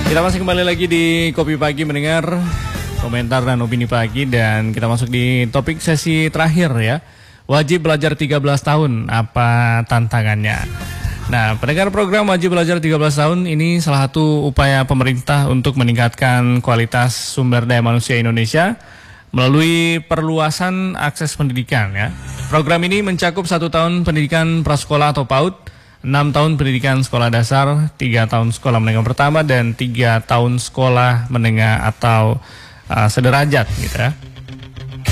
Kita masih kembali lagi di Kopi Pagi mendengar komentar dan opini pagi, dan kita masuk di topik sesi terakhir ya. Wajib belajar 13 tahun, apa tantangannya? Nah, pendengar program Wajib Belajar 13 tahun ini salah satu upaya pemerintah untuk meningkatkan kualitas sumber daya manusia Indonesia melalui perluasan akses pendidikan ya. Program ini mencakup 1 tahun pendidikan prasekolah atau PAUD, 6 tahun pendidikan sekolah dasar, 3 tahun sekolah menengah pertama, dan 3 tahun sekolah menengah atau sederajat gitu ya.